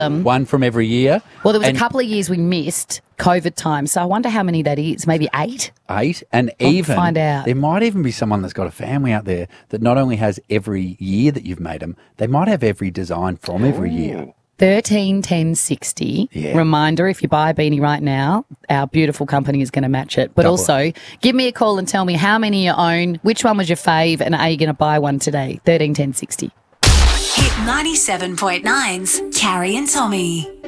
one from every year. Well, there was And a couple of years we missed COVID time, so I wonder how many that is. Maybe 8? 8, and I'll even find out. there might even be someone that's got a family out there that not only has every year that you've made them, they might have every design from every year. 13 10 60. Yeah. Reminder, if you buy a beanie right now, our beautiful company is going to match it. But Double also, give me a call and tell me how many you own, which one was your fave, and are you going to buy one today? 13 10 60. Hit 97.9's Carrie and Tommy.